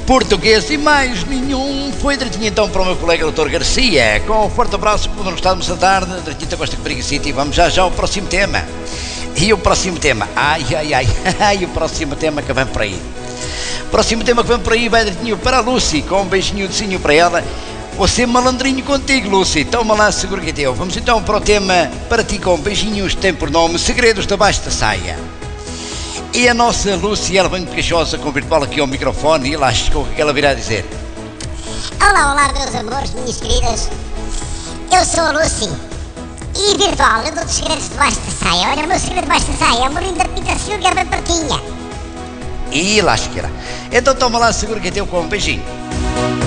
português e mais nenhum. Foi direitinho então para o meu colega Dr. Garcia, com um forte abraço por nos estarmos a tarde, direitinho com esta Cobriga City. Vamos já ao próximo tema. E o próximo tema, ai, o próximo tema que vem por aí. O próximo tema que vem por aí vai direitinho para a Lucy, com um beijinho para ela. Você malandrinho contigo, Lucy, toma lá, seguro que é teu. Vamos então para o tema para ti com beijinhos, tem por nome Segredos debaixo da saia. E a nossa Lucy, ela vem queixosa com o virtual aqui ao microfone e lá chegou o que ela virá dizer. Olá, meus amores, minhas queridas. Eu sou a Lucy. E virtual, eu dou-te segredos debaixo da saia. Olha, o meu segredo debaixo da saia é um molinho da Pita Silga bem pertinha. E lasqueira. Então toma lá, seguro que é teu com um beijinho.